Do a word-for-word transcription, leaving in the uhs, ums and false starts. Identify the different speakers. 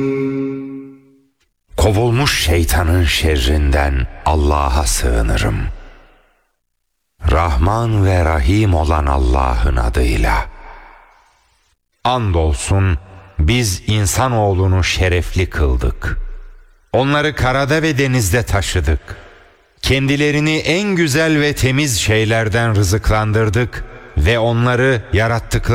Speaker 1: Kovulmuş şeytanın şerrinden Allah'a sığınırım. Rahman ve Rahim olan Allah'ın adıyla. Andolsun biz insanoğlunu şerefli kıldık. Onları karada ve denizde taşıdık. Kendilerini en güzel ve temiz şeylerden rızıklandırdık ve onları yarattıkları